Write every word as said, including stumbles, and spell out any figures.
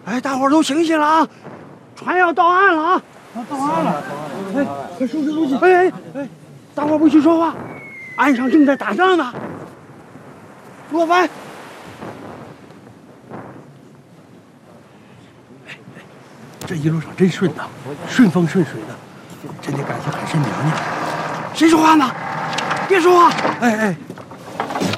哎，大伙儿都醒醒了啊！船要到岸了啊！ 要到岸了， 哎，快收拾东西！哎哎哎，大伙儿不许说话，岸上正在打仗呢。落帆！哎哎，这一路上真顺当，顺风顺水的，真得感谢海参娘娘。谁说话呢？别说话！哎哎。